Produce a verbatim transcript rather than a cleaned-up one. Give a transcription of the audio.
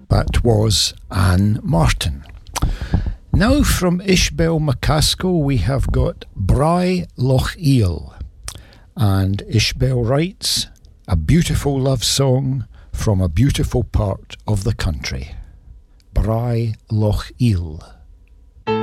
That was Anne Martin. Now from Ishbel McCaskill we have got Bry Loch Eel. And Ishbel writes, a beautiful love song from a beautiful part of the country. Bry Loch Eel.